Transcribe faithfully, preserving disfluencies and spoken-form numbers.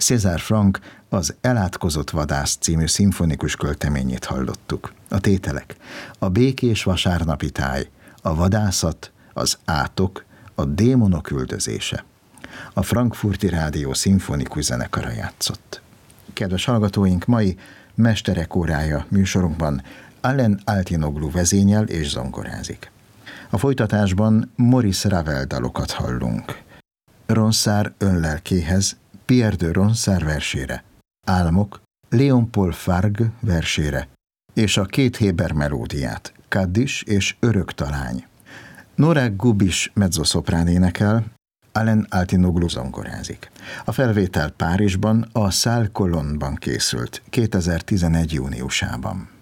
César Franck az Elátkozott vadász című szimfonikus költeményét hallottuk. A tételek: a békés vasárnapi táj, a vadászat, az átok, a démonok üldözése. A Frankfurti Rádió szimfonikus zenekara játszott. Kedves hallgatóink, mai Mesterek órája műsorunkban Alain Altinoglu vezényel és zongorázik. A folytatásban Maurice Ravel dalokat hallunk. Ronsard önlelkéhez, Pierre de Ronsard versére, Álmok, Léon Paul Fargue versére, és a két Héber melódiát, Kaddis és Örök talány. Nora Gubis mezzoszoprán énekel, Alain Altinoglu zongorázik. A felvétel Párizsban, a Salle Colonne-ban készült kétezer-tizenegy júniusában.